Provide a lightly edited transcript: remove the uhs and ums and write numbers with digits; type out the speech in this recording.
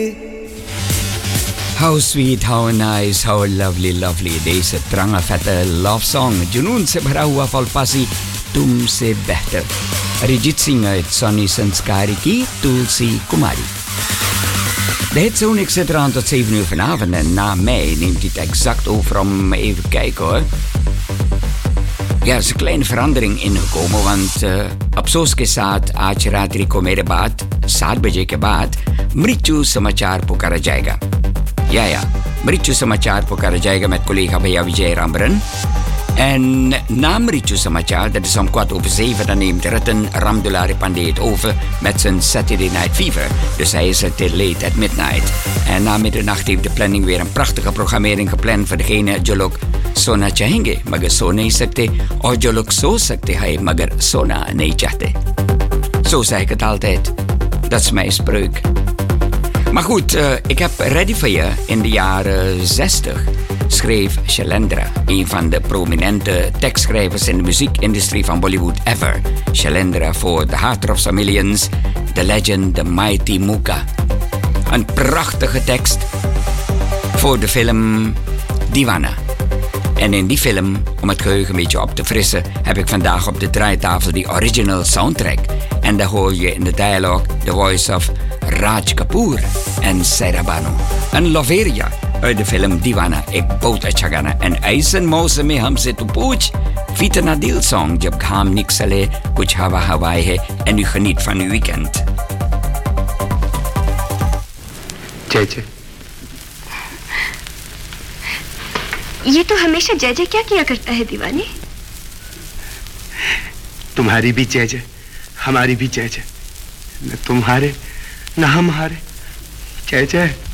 How sweet, how nice, how lovely, lovely. Deze trange vette love song. जुनून से भरा हुआ फलपासी तुमसे बेहतर. Arijit Singh uit Sonny Sanskari की Tulsi Kumari. De hitzoon, ik zit eraan tot 7 uur vanavond en na mij neemt het exact over om even kijken hoor. Ja, er is een kleine verandering ingekomen, want op zoals के साथ आज रात्रि को मेरे बाद 7 बजे के बाद मृत्यु समाचार पुकारा जाएगा. Ja, मृत्यु समाचार पुकारा जाएगा met collega भैया विजय Rambaran. En na Mritju Samachar, dat is om 7:15, dan neemt Ratan Ramdulari Pandey het over met zijn Saturday Night Fever. Dus hij is er till late at midnight. En na middernacht heeft de planning weer een prachtige programmering gepland voor degene Jolok Sona Chahinge. Magar so nahi sakte, or Jolok so sakte hai, magar Sona nahi chahte. Zo zeg ik het altijd. Dat is mijn spreuk. Maar goed, ik heb ready voor je in de jaren 60. Schreef Shailendra, een van de prominente tekstschrijvers in de muziekindustrie van Bollywood ever. Shailendra voor The Heartthrobs of Millions, The Legend, The Mighty Mooka. Een prachtige tekst voor de film Deewana. En in die film, om het geheugen een beetje op te frissen, heb ik vandaag op de draaitafel die original soundtrack. En daar hoor je in de dialogue the voice of Raj Kapoor en Saira Banu. Een Loveria uit de film Deewana, ek bahut acha gana. En aisen मौसम में हमसे तू पूछ, Fitna Dil song, जब घाम निकले, कुछ हवा हवाएं है, en u geniet van uw weekend. जय जय. ये तो हमेशा जय जय क्या किया करता है दीवाने. तुम्हारी भी जय जय, हमारी भी जय जय. न तुम हारे, न हम हारे. जय जय.